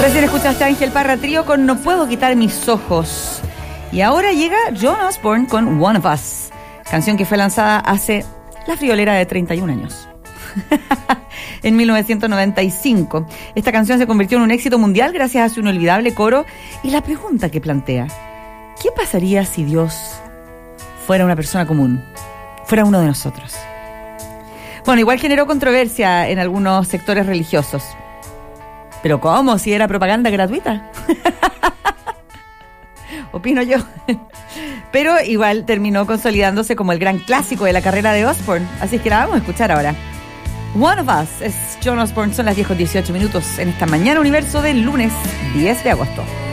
Recién escuchaste a Ángel Parra Trío con No Puedo Quitar Mis Ojos. Y ahora llega John Osborne con One of Us, canción que fue lanzada hace la friolera de 31 años. En 1995. Esta canción se convirtió en un éxito mundial gracias a su inolvidable coro y la pregunta que plantea: ¿qué pasaría si Dios fuera una persona común? Fuera uno de nosotros. Bueno, igual generó controversia en algunos sectores religiosos. ¿Pero cómo? Si era propaganda gratuita. Opino yo. Pero igual terminó consolidándose como el gran clásico de la carrera de Osborne. Así es que la vamos a escuchar ahora. One of Us es John Osborne. Son las 10:18 en esta mañana universo del lunes 10 de agosto.